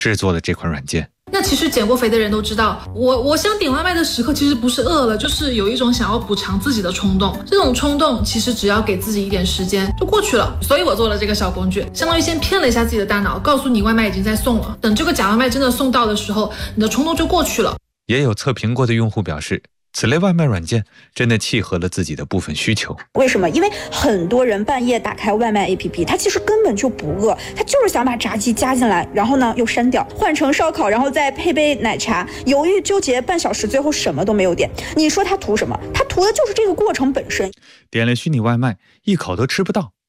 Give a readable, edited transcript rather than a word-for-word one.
制作了这款软件。 那其实减过肥的人都知道，我想点外卖的时刻其实不是饿了，就是有一种想要补偿自己的冲动。这种冲动其实只要给自己一点时间就过去了。所以我做了这个小工具，相当于先骗了一下自己的大脑，告诉你外卖已经在送了。等这个假外卖真的送到的时候，你的冲动就过去了。 也有测评过的用户表示，此类外卖软件真的契合了自己的部分需求。 为什么？因为很多人半夜打开外卖 APP， 他其实根本就不饿，他就是想把炸鸡加进来，然后呢又删掉，换成烧烤，然后再配杯奶茶，犹豫纠结半小时，最后什么都没有点。你说他图什么？他图的就是这个过程本身。 点了虚拟外卖，一口都吃不到，